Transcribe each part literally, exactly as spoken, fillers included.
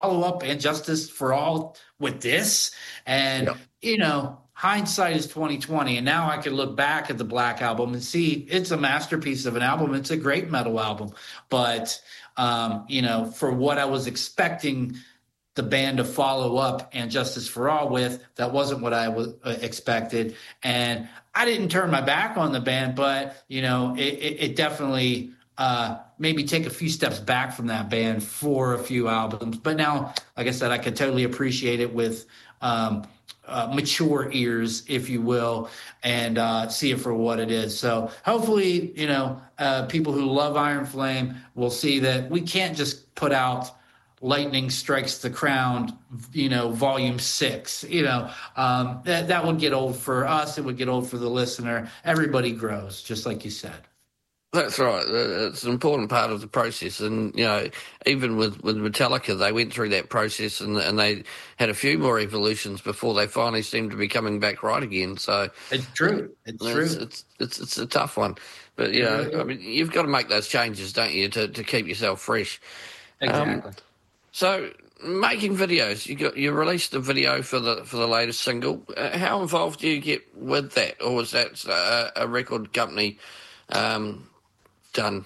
follow up and Justice for All with this. And, Yep. you know, hindsight is twenty twenty. And now I can look back at the Black Album and see it's a masterpiece of an album. It's a great metal album. But, um, you know, for what I was expecting the band to follow up and Justice for All with, that wasn't what I was uh, expected. And I didn't turn my back on the band, but, you know, it, it, it definitely uh, maybe take a few steps back from that band for a few albums. But now, like I said, I could totally appreciate it with um, uh, mature ears, if you will, and uh, see it for what it is. So hopefully, you know, uh, people who love Iron Flame will see that we can't just put out Lightning Strikes the Crown, you know, volume six, you know, um, that, that would get old for us. It would get old for the listener. Everybody grows, just like you said. That's right. It's an important part of the process. And, you know, even with, with Metallica, they went through that process and, and they had a few more evolutions before they finally seemed to be coming back right again. So it's true. It's, it's true. It's, it's, it's, it's a tough one. But, you know, I mean, you've got to make those changes, don't you, to, to keep yourself fresh. Exactly. Um, so making videos, you got you released a video for the for the latest single. Uh, how involved do you get with that, or was that a, a record company um, done?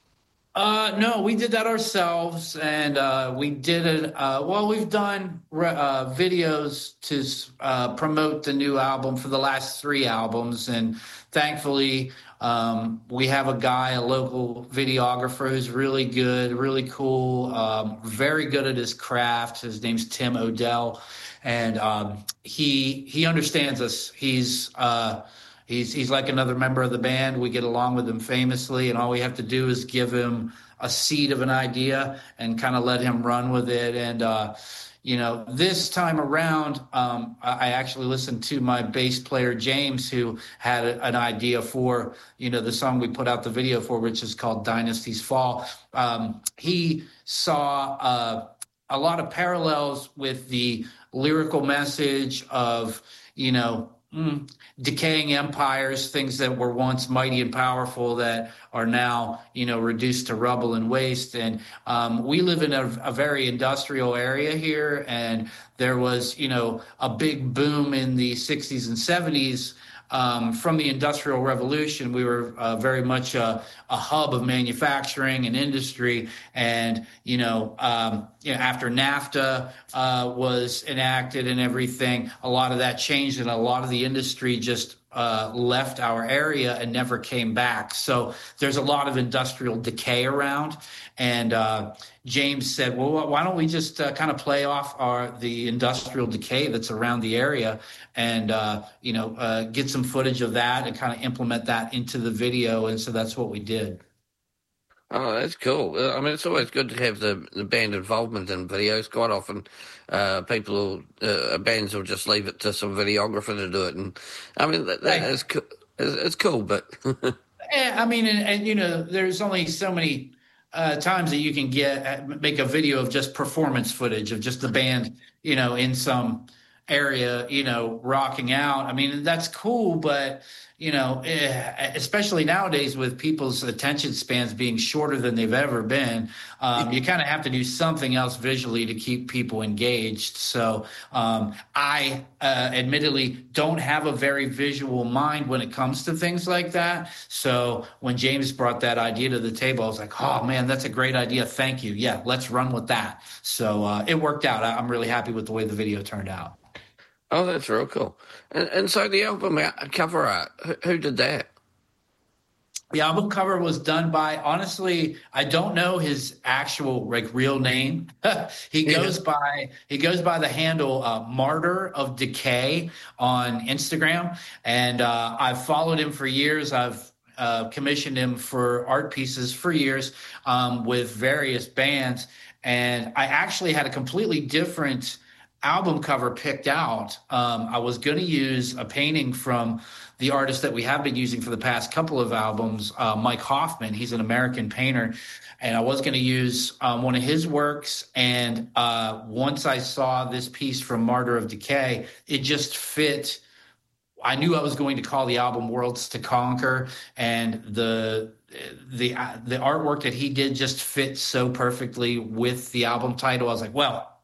Uh, no, we did that ourselves, and uh, we did it. Uh, well, we've done re- uh, videos to uh, promote the new album for the last three albums, and thankfully, um, we have a guy, a local videographer, who's really good, really cool, um, very good at his craft. His name's Tim Odell, and um, he he understands us. He's uh, He's he's like another member of the band. We get along with him famously, and all we have to do is give him a seed of an idea and kind of let him run with it. And, uh, you know, this time around, um, I actually listened to my bass player, James, who had a, an idea for, you know, the song we put out the video for, which is called Dynasty's Fall. Um, he saw uh, a lot of parallels with the lyrical message of, you know, Mm, decaying empires, things that were once mighty and powerful that are now, you know, reduced to rubble and waste. And um, we live in a, a very industrial area here, and there was, you know, a big boom in the sixties and seventies. Um, from the Industrial Revolution, we were uh, very much a, a hub of manufacturing and industry. And, you know, um, you know, after NAFTA uh, was enacted and everything, a lot of that changed, and a lot of the industry just uh, left our area and never came back. So there's a lot of industrial decay around. And uh, James said, well, why don't we just uh, kind of play off our the industrial decay that's around the area and, uh, you know, uh, get some footage of that and kind of implement that into the video. And so that's what we did. Oh, that's cool. Uh, I mean, it's always good to have the, the band involvement in videos. Quite often, uh, people, uh, bands will just leave it to some videographer to do it. And I mean, that, that Right. is co- it's, it's cool, but Yeah, I mean, and, and, you know, there's only so many uh, times that you can get make a video of just performance footage of just the band, you know, in some area, you know, rocking out. I mean, that's cool, but you know, eh, especially nowadays with people's attention spans being shorter than they've ever been, um, you kind of have to do something else visually to keep people engaged. So um, I uh, admittedly don't have a very visual mind when it comes to things like that. So when James brought that idea to the table, I was like, oh man, that's a great idea. Thank you. Yeah, let's run with that. So uh, it worked out. I'm really happy with the way the video turned out. oh, that's real cool. And, and so the album out- cover art, who, who did that? The album cover was done by, honestly, I don't know his actual like real name. he goes Yeah. by he goes by the handle uh, Martyr of Decay on Instagram, and uh, I've followed him for years. I've uh, commissioned him for art pieces for years um, with various bands, and I actually had a completely different album cover picked out. Um, I was going to use a painting from the artist that we have been using for the past couple of albums, uh, Mike Hoffman. He's an American painter. And I was going to use um, one of his works. And uh, once I saw this piece from Martyr of Decay, it just fit. I knew I was going to call the album Worlds to Conquer. And the the the artwork that he did just fit so perfectly with the album title. I was like, well,